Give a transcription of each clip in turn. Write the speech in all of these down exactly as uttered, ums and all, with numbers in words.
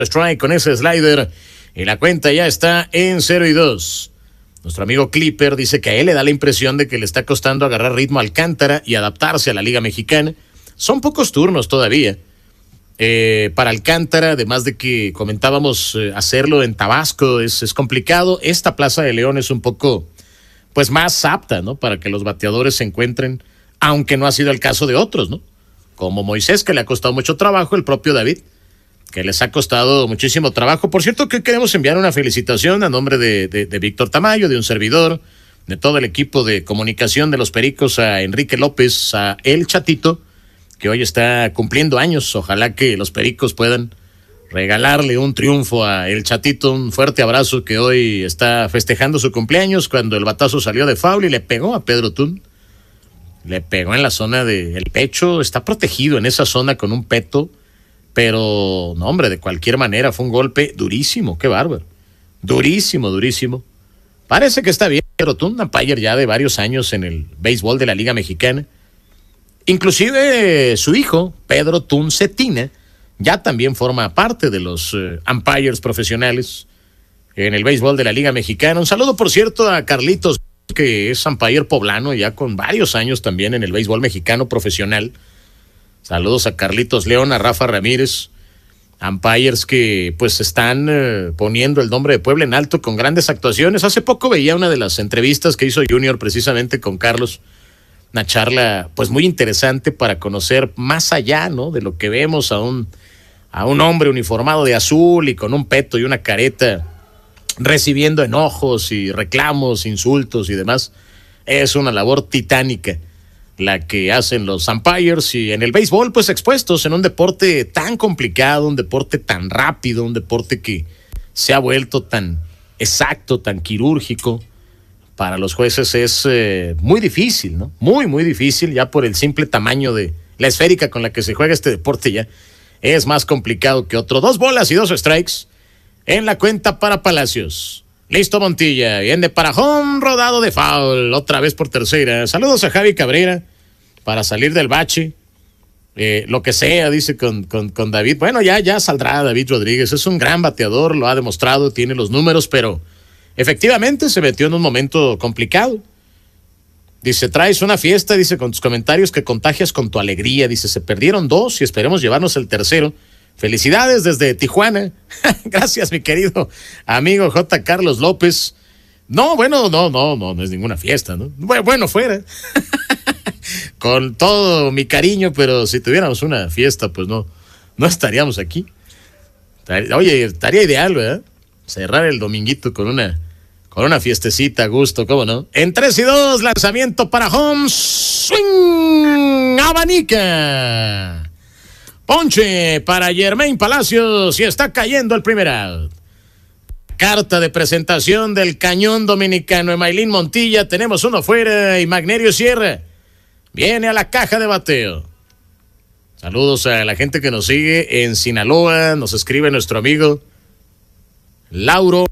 strike con ese slider y la cuenta ya está en cero y dos. Nuestro amigo Clipper dice que a él le da la impresión de que le está costando agarrar ritmo a Alcántara y adaptarse a la Liga Mexicana. Son pocos turnos todavía eh, para Alcántara, además de que comentábamos eh, hacerlo en Tabasco es, es complicado. Esta Plaza de León es un poco pues más apta, ¿no? Para que los bateadores se encuentren, aunque no ha sido el caso de otros, ¿no? Como Moisés, que le ha costado mucho trabajo, el propio David, que les ha costado muchísimo trabajo. Por cierto, que queremos enviar una felicitación a nombre de, de, de Víctor Tamayo, de un servidor, de todo el equipo de comunicación de los Pericos, a Enrique López, a El Chatito, que hoy está cumpliendo años. Ojalá que los Pericos puedan regalarle un triunfo a El Chatito, un fuerte abrazo, que hoy está festejando su cumpleaños cuando el batazo salió de foul y le pegó a Pedro Tun. Le pegó en la zona del pecho, está protegido en esa zona con un peto. Pero, no, hombre, de cualquier manera fue un golpe durísimo, qué bárbaro. Durísimo, durísimo. Parece que está bien, pero tú, un umpire ya de varios años en el béisbol de la Liga Mexicana. Inclusive su hijo, Pedro Tun Cetina, ya también forma parte de los uh, umpires profesionales en el béisbol de la Liga Mexicana. Un saludo, por cierto, a Carlitos, que es umpire poblano, ya con varios años también en el béisbol mexicano profesional. Saludos a Carlitos León, a Rafa Ramírez, umpires que pues están eh, poniendo el nombre de Puebla en alto con grandes actuaciones. Hace poco veía una de las entrevistas que hizo Junior precisamente con Carlos, una charla pues muy interesante para conocer más allá, ¿no? De lo que vemos a un, a un hombre uniformado de azul y con un peto y una careta recibiendo enojos y reclamos, insultos y demás. Es una labor titánica la que hacen los umpires, y en el béisbol pues expuestos en un deporte tan complicado, un deporte tan rápido, un deporte que se ha vuelto tan exacto, tan quirúrgico. Para los jueces es eh, muy difícil, ¿no? Muy, muy difícil, ya por el simple tamaño de la esférica con la que se juega este deporte, ya es más complicado que otro. Dos bolas y dos strikes en la cuenta para Palacios. Listo Montilla, viene para home, rodado de foul, otra vez por tercera. Saludos a Javi Cabrera para salir del bache. Eh, lo que sea, dice con, con, con David. Bueno, ya, ya saldrá David Rodríguez. Es un gran bateador, lo ha demostrado, tiene los números, pero efectivamente se metió en un momento complicado. Dice, traes una fiesta, dice, con tus comentarios que contagias con tu alegría. Dice, se perdieron dos y esperemos llevarnos el tercero. Felicidades desde Tijuana. Gracias, mi querido amigo J. Carlos López. No, bueno, no, no, no, no es ninguna fiesta, ¿no? Bueno, bueno fuera. Con todo mi cariño, pero si tuviéramos una fiesta, pues no, no estaríamos aquí. Oye, estaría ideal, ¿verdad? Cerrar el dominguito con una, con una fiestecita a gusto, ¿cómo no? En tres y dos, lanzamiento para home, swing, abanica. Ponche para Germain Palacios y está cayendo el primer out. Carta de presentación del cañón dominicano Emailín Montilla. Tenemos uno fuera y Magnerio Sierra viene a la caja de bateo. Saludos a la gente que nos sigue en Sinaloa. Nos escribe nuestro amigo Lauro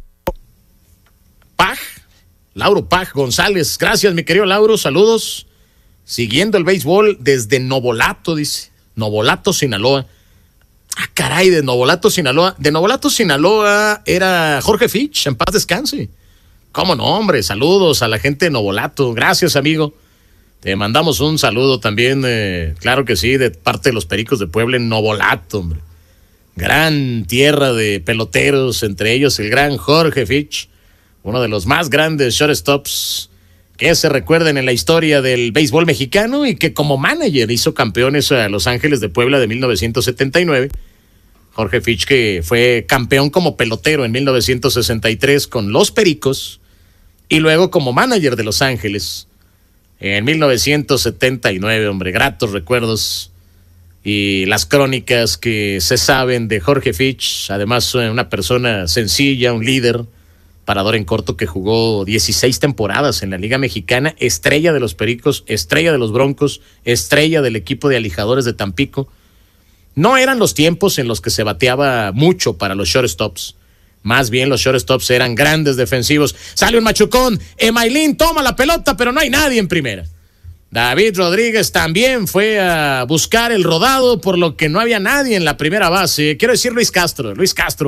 Paj. Lauro Paj González. Gracias, mi querido Lauro. Saludos. Siguiendo el béisbol desde Novolato, dice. Novolato, Sinaloa. Ah, caray, de Novolato, Sinaloa. De Novolato, Sinaloa era Jorge Fitch, en paz descanse. ¿Cómo no, hombre? Saludos a la gente de Novolato. Gracias, amigo. Te mandamos un saludo también, eh, claro que sí, de parte de los Pericos de Puebla en Novolato, hombre. Gran tierra de peloteros, entre ellos el gran Jorge Fitch, uno de los más grandes shortstops que se recuerden en la historia del béisbol mexicano y que como manager hizo campeones a Los Ángeles de Puebla de mil novecientos setenta y nueve. Jorge Fitch, que fue campeón como pelotero en mil novecientos sesenta y tres con los Pericos y luego como manager de Los Ángeles en mil novecientos setenta y nueve, hombre, gratos recuerdos y las crónicas que se saben de Jorge Fitch, además una persona sencilla, un líder, parador en corto que jugó dieciséis temporadas en la Liga Mexicana, estrella de los Pericos, estrella de los Broncos, estrella del equipo de Alijadores de Tampico. No eran los tiempos en los que se bateaba mucho para los shortstops. Más bien los shortstops eran grandes defensivos. Sale un machucón, Emailín toma la pelota, pero no hay nadie en primera. David Rodríguez también fue a buscar el rodado, por lo que no había nadie en la primera base. Quiero decir Luis Castro, Luis Castro.